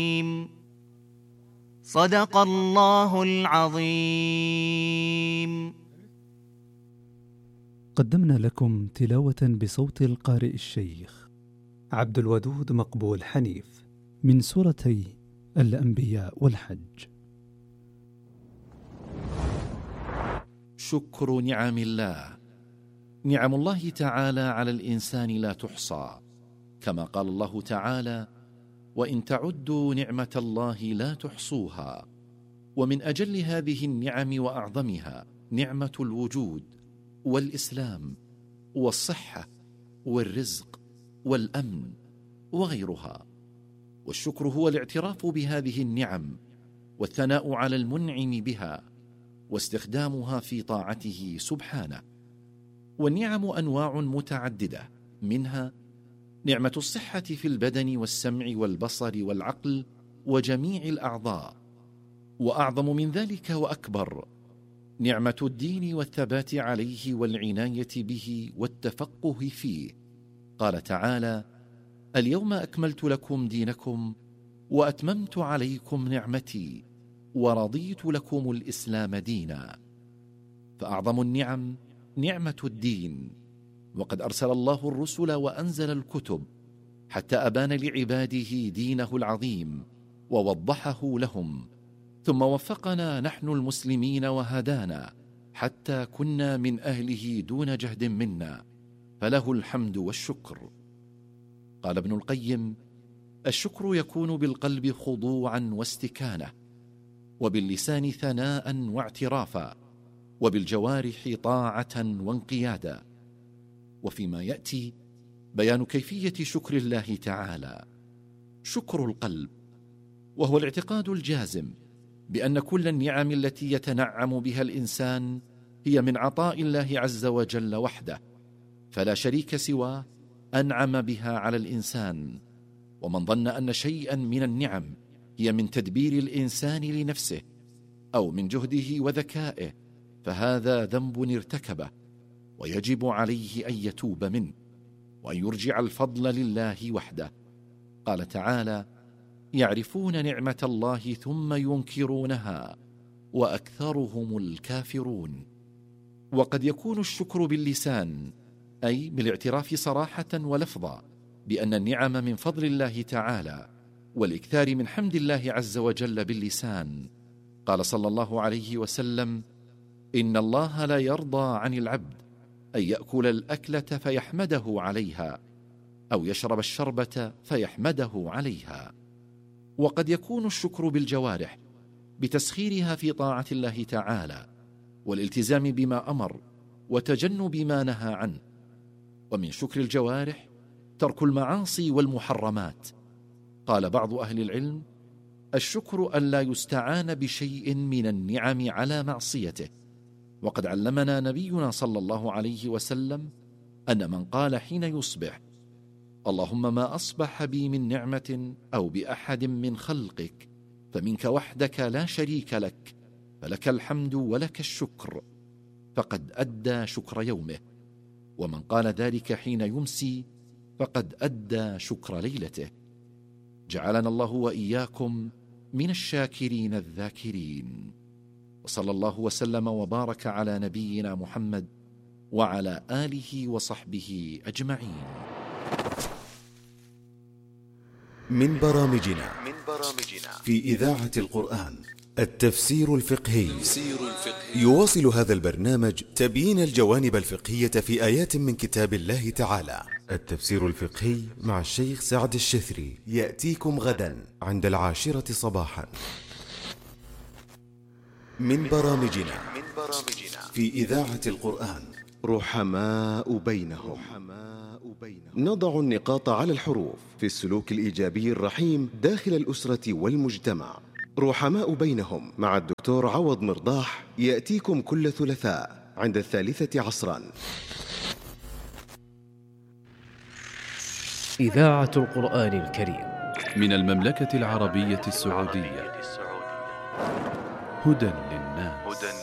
صدق الله العظيم. قدمنا لكم تلاوة بصوت القارئ الشيخ عبد الودود مقبول حنيف من سورتي الأنبياء والحج. شكر نعم الله. نعم الله تعالى على الإنسان لا تحصى، كما قال الله تعالى: وإن تعدوا نعمة الله لا تحصوها. ومن أجل هذه النعم وأعظمها نعمة الوجود والإسلام والصحة والرزق والأمن وغيرها. والشكر هو الاعتراف بهذه النعم والثناء على المنعم بها واستخدامها في طاعته سبحانه. والنعم أنواع متعددة، منها نعمة الصحة في البدن والسمع والبصر والعقل وجميع الأعضاء. وأعظم من ذلك وأكبر نعمة الدين والثبات عليه والعناية به والتفقه فيه. قال تعالى: اليوم أكملت لكم دينكم وأتممت عليكم نعمتي ورضيت لكم الإسلام دينا. فأعظم النعم نعمة الدين، وقد أرسل الله الرسل وأنزل الكتب حتى أبان لعباده دينه العظيم ووضحه لهم، ثم وفقنا نحن المسلمين وهدانا حتى كنا من أهله دون جهد منا، فله الحمد والشكر. قال ابن القيم: الشكر يكون بالقلب خضوعا واستكانة، وباللسان ثناء واعترافا، وبالجوارح طاعة وانقيادا. وفيما يأتي بيان كيفية شكر الله تعالى. شكر القلب، وهو الاعتقاد الجازم بأن كل النعم التي يتنعم بها الإنسان هي من عطاء الله عز وجل وحده، فلا شريك سواه أنعم بها على الإنسان. ومن ظن أن شيئا من النعم هي من تدبير الإنسان لنفسه أو من جهده وذكائه فهذا ذنب ارتكبه، ويجب عليه أن يتوب منه وأن يرجع الفضل لله وحده. قال تعالى: يعرفون نعمة الله ثم ينكرونها وأكثرهم الكافرون. وقد يكون الشكر باللسان، أي بالاعتراف صراحة ولفظا بأن النعم من فضل الله تعالى، والإكثار من حمد الله عز وجل باللسان. قال صلى الله عليه وسلم: إن الله لا يرضى عن العبد أن يأكل الأكلة فيحمده عليها، أو يشرب الشربة فيحمده عليها. وقد يكون الشكر بالجوارح بتسخيرها في طاعة الله تعالى والالتزام بما أمر وتجنب ما نهى عنه. ومن شكر الجوارح ترك المعاصي والمحرمات. قال بعض أهل العلم: الشكر أن لا يستعان بشيء من النعم على معصيته. وقد علمنا نبينا صلى الله عليه وسلم أن من قال حين يصبح: اللهم ما أصبح بي من نعمة أو بأحد من خلقك فمنك وحدك لا شريك لك، فلك الحمد ولك الشكر، فقد أدى شكر يومه. ومن قال ذلك حين يمسي فقد أدى شكر ليلته. جعلنا الله وإياكم من الشاكرين الذاكرين. وصلى الله وسلم وبارك على نبينا محمد وعلى آله وصحبه أجمعين. من برامجنا في إذاعة القرآن التفسير الفقهي. يواصل هذا البرنامج تبيين الجوانب الفقهية في آيات من كتاب الله تعالى. التفسير الفقهي مع الشيخ سعد الشثري يأتيكم غدا عند 10 صباحا. من برامجنا في إذاعة القرآن رحماء بينهم. نضع النقاط على الحروف في السلوك الإيجابي الرحيم داخل الأسرة والمجتمع. رحماء بينهم مع الدكتور عوض مرضاح يأتيكم كل ثلاثاء عند 3 عصرا. إذاعة القرآن الكريم من المملكة العربية السعودية. هدى للناس.